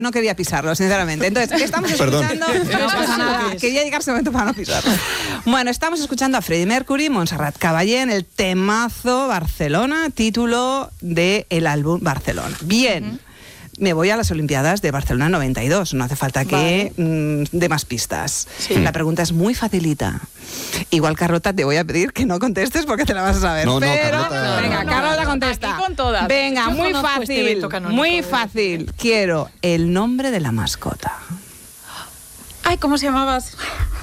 no quería pisarlo, sinceramente. Entonces, estamos escuchando... No pasa nada, quería llegar ese momento para no pisarlo. Bueno, estamos escuchando a Freddie Mercury, Montserrat Caballé, en el temazo Barcelona, título del álbum Barcelona. Bien. Me voy a las Olimpiadas de Barcelona 92. No hace falta que dé más pistas. Sí. La pregunta es muy facilita. Igual, Carlota, te voy a pedir que no contestes porque te la vas a saber. Pero, venga, Carlota contesta. Aquí con todas. Venga, muy fácil. Muy fácil. Quiero el nombre de la mascota. Ay, ¿cómo se llamabas?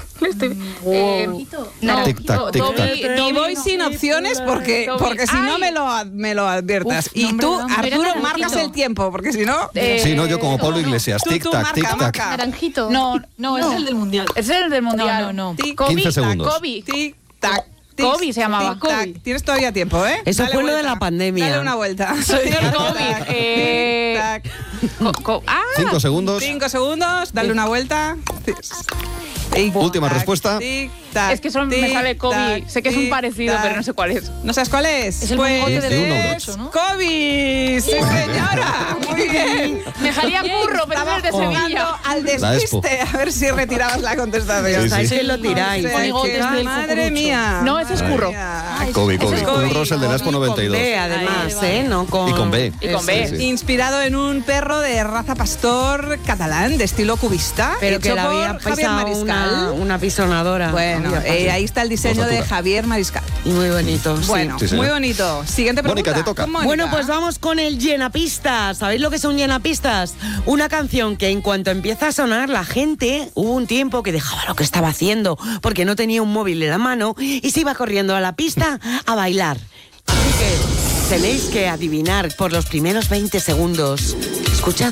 Tic-tac, tic-tac. Y voy sin opciones porque si no me lo adviertas. Y tú, Arturo, marcas el tiempo, porque si no... Sí, no, yo como Pablo Iglesias. Tic-tac, tic-tac. Naranjito. No, es el del Mundial. Es el del Mundial. No. 15 segundos. Tic-tac. Kobe se llamaba. Tienes todavía tiempo, ¿eh? Eso fue lo de la pandemia. Dale una vuelta. Soy Kobe. 5 segundos. 5 segundos, dale una vuelta. Última respuesta. Es que me sale Kobe. Sé que es un parecido, pero no sé cuál es. ¿No sabes cuál es? Es el mongote de es Kobe. Sí, señora. Muy bien. Me salía Curro, pero es el de Sevilla. Al despiste, a ver si retirabas la contestación. Sí. Que lo tiráis. Madre mía. No, ese es Curro. Kobe. Curro es el de la Expo 92. Con B, además, no con... Y con B. Sí. Inspirado en un perro de raza pastor catalán, de estilo cubista. Pero que le había pisado una pisonadora. Bueno, ahí está el diseño de Javier Mariscal. Y muy bonito. Bueno, muy bonito. Siguiente pregunta. Mónica, te toca. Bueno, pues vamos con el llenapistas. ¿Sabéis lo que es un llenapistas? Una canción que en cuanto empieza a sonar, la gente, hubo un tiempo que dejaba lo que estaba haciendo porque no tenía un móvil en la mano y se iba corriendo a la pista a bailar. Así que tenéis que adivinar por los primeros 20 segundos. Escuchad.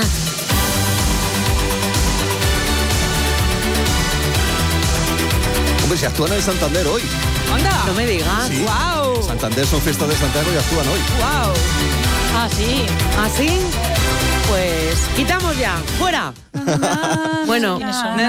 Hombre, se actúan en Santander hoy. ¡Anda! No me digas. Sí. ¡Guau! Santander son fiestas de Santiago y actúan hoy. ¡Guau! Sí. ¿Así? Pues quitamos ya. ¡Fuera! Bueno,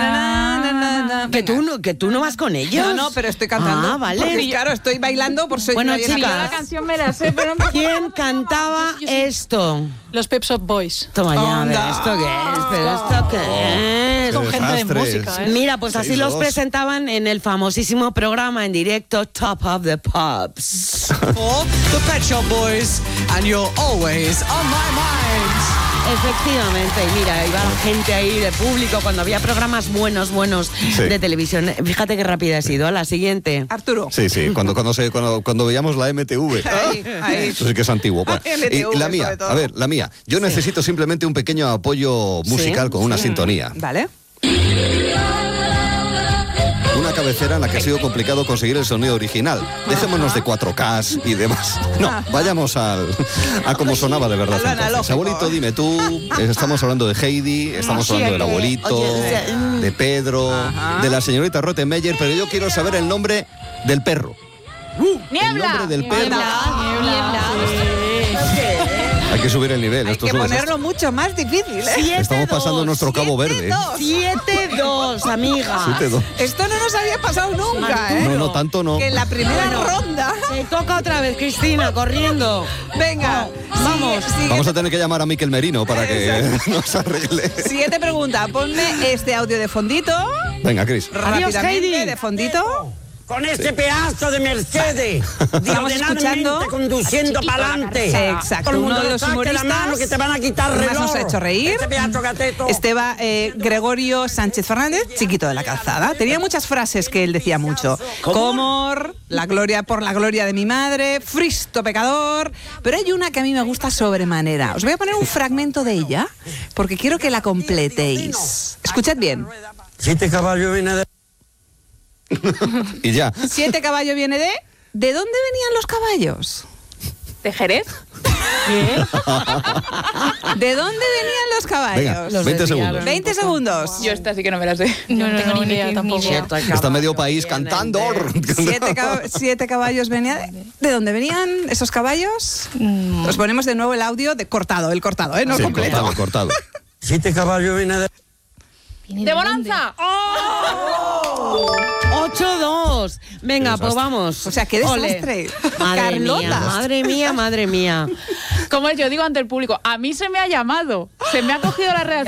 que tú no vas con ellos. No, pero estoy cantando. Ah, vale. Porque, claro, estoy bailando por ser Bueno, una llena chicas, cara. La canción me la sé, pero ¿quién cantaba esto? Los Pep Shop Boys. Toma ya, a ver, Onda. ¿esto qué es? ¿Pero esto qué es? Son gente de música, ¿eh? Mira, pues así los 6-2. presentaban en el famosísimo programa en directo Top of the Pops. For the Pet Shop Boys, and you're always on my mind. Efectivamente, y mira, iba la gente ahí de público cuando había programas buenos Sí. de televisión. Fíjate qué rápida he sido. A la siguiente. Arturo. Sí, cuando veíamos la MTV. Ahí. Eso sí que es antiguo. Bueno, MTV, y la mía, sobre todo. a ver, la mía. Yo necesito simplemente un pequeño apoyo musical con una sintonía. Vale. Una cabecera en la que ha sido complicado conseguir el sonido original. Dejémonos de 4K y demás. No, vayamos a cómo sonaba de verdad. A lo Entonces, analógico. abuelito, dime tú. Estamos hablando de Heidi, estamos hablando del abuelito, de Pedro, de la señorita Rottenmeier, pero yo quiero saber el nombre del perro. ¡Niebla! El nombre del perro. Niebla. Hay que subir el nivel. Hay Esto que es un ponerlo desastre. mucho más difícil, ¿eh? Estamos pasando nuestro Cabo Verde. 7-2, amiga. 7-2. Esto no nos había pasado nunca, ¿eh? No, tanto no. Que en la primera ronda... Te toca otra vez, Cristina, corriendo. Venga, vamos. Vamos a tener que llamar a Miquel Merino para que nos arregle. Siguiente pregunta. Ponme este audio de fondito. Venga, Cris. Adiós, Rápidamente, Heidi. de fondito. Con este pedazo de Mercedes, Estamos escuchando conduciendo para adelante. Exacto, uno de los humoristas que te van a quitar más reloj. nos ha hecho reír. Este pedazo gateto. Esteba Gregorio Sánchez Fernández, chiquito de la calzada. Tenía muchas frases que él decía mucho. Comor, la gloria por la gloria de mi madre, Fristo pecador. Pero hay una que a mí me gusta sobremanera. Os voy a poner un fragmento de ella porque quiero que la completéis. Escuchad bien. 7 caballos viene de... Y ya. 7 caballos viene de... ¿De dónde venían los caballos? ¿De Jerez? ¿De dónde venían los caballos? Venga, 20 segundos. 20 segundos. Yo esta sí que no me la sé. No tengo ni idea tampoco. Está medio país cantando. 7 caballos venían. ¿De dónde venían esos caballos? Os ponemos de nuevo el audio de cortado, el cortado, no Sí, completo. cortado. 7 caballos viene de... ¡De Bonanza! 8-2. Venga, pues vamos. O sea, qué Ole. desastre. Madre mía. Como yo digo ante el público, a mí se me ha llamado, se me ha cogido la reacción.